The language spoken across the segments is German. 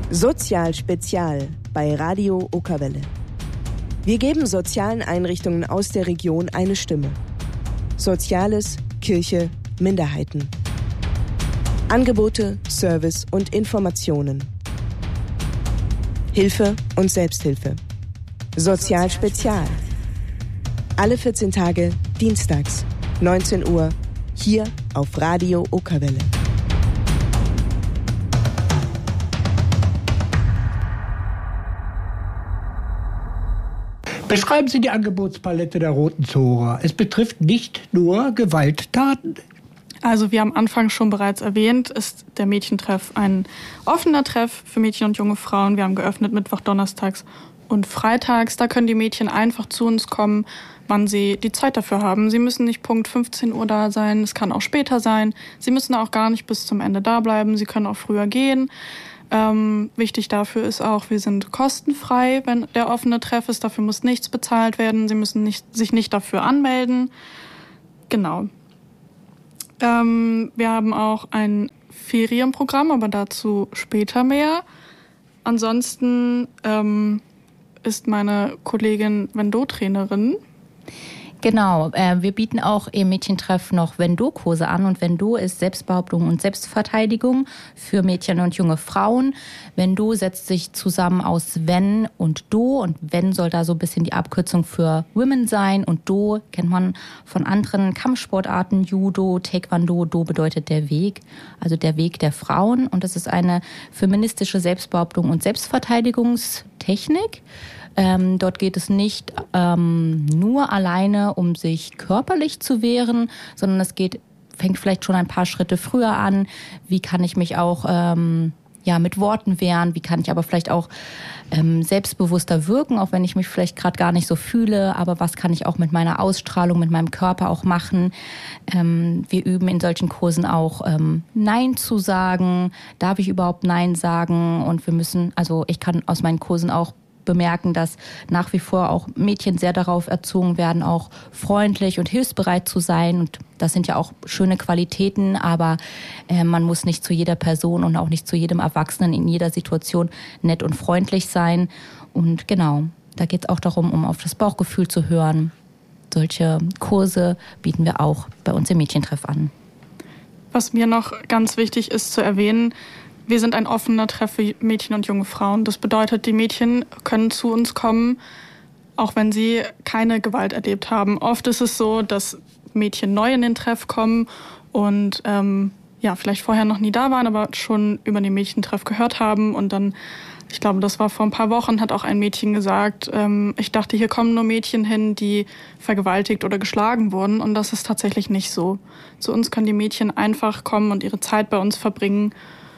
Sozial Spezial bei Radio Okerwelle. Wir geben sozialen Einrichtungen aus der Region eine Stimme. Soziales, Kirche, Minderheiten. Angebote, Service und Informationen. Hilfe und Selbsthilfe. Sozial Spezial. Alle 14 Tage, dienstags, 19 Uhr, hier auf Radio Okerwelle. Beschreiben Sie die Angebotspalette der Roten Zora. Es betrifft nicht nur Gewalttaten. Also wie am Anfang schon bereits erwähnt, ist der Mädchentreff ein offener Treff für Mädchen und junge Frauen. Wir haben geöffnet Mittwoch, Donnerstags und Freitags. Da können die Mädchen einfach zu uns kommen, wann sie die Zeit dafür haben. Sie müssen nicht Punkt 15 Uhr da sein, es kann auch später sein. Sie müssen auch gar nicht bis zum Ende da bleiben, sie können auch früher gehen. Wichtig dafür ist auch, wir sind kostenfrei, wenn der offene Treff ist. Dafür muss nichts bezahlt werden. Sie müssen sich nicht dafür anmelden. Genau. Wir haben auch ein Ferienprogramm, aber dazu später mehr. Ansonsten ist meine Kollegin Vendo-Trainerin. Genau, wir bieten auch im Mädchentreff noch Vendo-Kurse an. Und Vendo ist Selbstbehauptung und Selbstverteidigung für Mädchen und junge Frauen. Vendo setzt sich zusammen aus Ven und Do. Und Ven soll da so ein bisschen die Abkürzung für Women sein. Und Do kennt man von anderen Kampfsportarten, Judo, Taekwondo. Do bedeutet der Weg, also der Weg der Frauen. Und das ist eine feministische Selbstbehauptung und Selbstverteidigungstechnik. Dort geht es nicht nur alleine um sich körperlich zu wehren, sondern fängt vielleicht schon ein paar Schritte früher an. Wie kann ich mich auch mit Worten wehren? Wie kann ich aber vielleicht auch selbstbewusster wirken, auch wenn ich mich vielleicht gerade gar nicht so fühle? Aber was kann ich auch mit meiner Ausstrahlung, mit meinem Körper auch machen? Wir üben in solchen Kursen auch Nein zu sagen. Darf ich überhaupt Nein sagen? Und ich kann aus meinen Kursen auch bemerken, dass nach wie vor auch Mädchen sehr darauf erzogen werden, auch freundlich und hilfsbereit zu sein. Und das sind ja auch schöne Qualitäten, aber man muss nicht zu jeder Person und auch nicht zu jedem Erwachsenen in jeder Situation nett und freundlich sein. Und genau, da geht es auch darum, um auf das Bauchgefühl zu hören. Solche Kurse bieten wir auch bei uns im Mädchentreff an. Was mir noch ganz wichtig ist zu erwähnen, wir sind ein offener Treff für Mädchen und junge Frauen. Das bedeutet, die Mädchen können zu uns kommen, auch wenn sie keine Gewalt erlebt haben. Oft ist es so, dass Mädchen neu in den Treff kommen und vielleicht vorher noch nie da waren, aber schon über den Mädchentreff gehört haben. Und dann, ich glaube, das war vor ein paar Wochen, hat auch ein Mädchen gesagt, ich dachte, hier kommen nur Mädchen hin, die vergewaltigt oder geschlagen wurden. Und das ist tatsächlich nicht so. Zu uns können die Mädchen einfach kommen und ihre Zeit bei uns verbringen.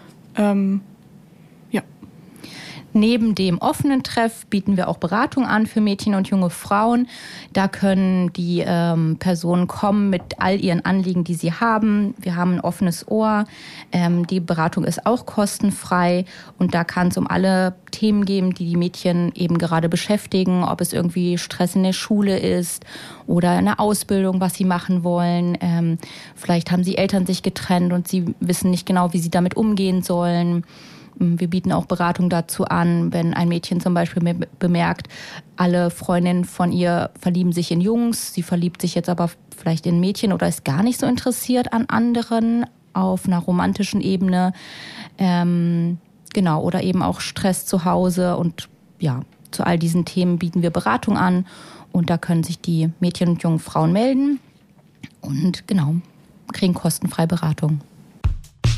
Neben dem offenen Treff bieten wir auch Beratung an für Mädchen und junge Frauen. Da können die Personen kommen mit all ihren Anliegen, die sie haben. Wir haben ein offenes Ohr. Die Beratung ist auch kostenfrei. Und da kann es um alle Themen gehen, die Mädchen eben gerade beschäftigen. Ob es irgendwie Stress in der Schule ist oder eine Ausbildung, was sie machen wollen. Vielleicht haben sie Eltern sich getrennt und sie wissen nicht genau, wie sie damit umgehen sollen. Wir bieten auch Beratung dazu an, wenn ein Mädchen zum Beispiel bemerkt, alle Freundinnen von ihr verlieben sich in Jungs, sie verliebt sich jetzt aber vielleicht in Mädchen oder ist gar nicht so interessiert an anderen auf einer romantischen Ebene. Oder eben auch Stress zu Hause. Und ja, zu all diesen Themen bieten wir Beratung an. Und da können sich die Mädchen und jungen Frauen melden und kriegen kostenfrei Beratung.